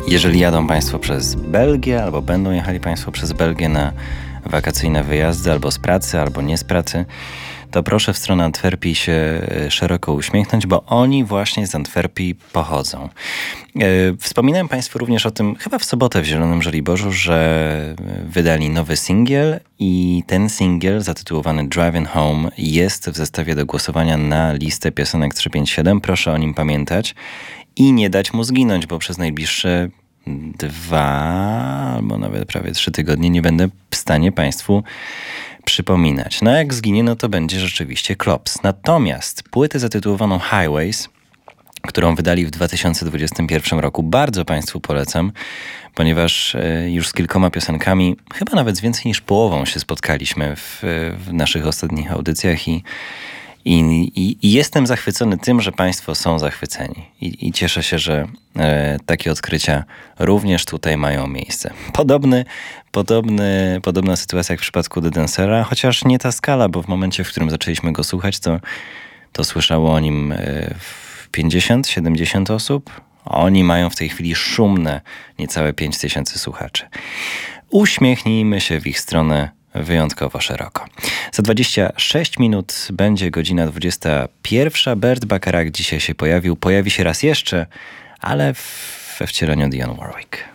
Jeżeli jadą Państwo przez Belgię, albo będą jechali Państwo przez Belgię na wakacyjne wyjazdy, albo z pracy, albo nie z pracy, to proszę w stronę Antwerpii się szeroko uśmiechnąć, bo oni właśnie z Antwerpii pochodzą. Wspominałem Państwu również o tym chyba w sobotę w Zielonym Żoliborzu, że wydali nowy singiel i ten singiel zatytułowany Driving Home jest w zestawie do głosowania na listę piosenek 357. Proszę o nim pamiętać i nie dać mu zginąć, bo przez najbliższe 2 albo nawet prawie 3 tygodnie nie będę w stanie Państwu przypominać. No jak zginie, no to będzie rzeczywiście klops. Natomiast płytę zatytułowaną Highways, którą wydali w 2021 roku, bardzo Państwu polecam, ponieważ już z kilkoma piosenkami, chyba nawet z więcej niż połową się spotkaliśmy w naszych ostatnich audycjach i jestem zachwycony tym, że Państwo są zachwyceni. I cieszę się, że takie odkrycia również tutaj mają miejsce. Podobna sytuacja jak w przypadku The Dancera, chociaż nie ta skala, bo w momencie, w którym zaczęliśmy go słuchać, to słyszało o nim 50-70 osób. Oni mają w tej chwili szumne niecałe 5000 słuchaczy. Uśmiechnijmy się w ich stronę wyjątkowo szeroko. Za 26 minut będzie godzina 21. Bert Bacharach dzisiaj się pojawi się raz jeszcze, ale we wcieleniu Dionne Warwick.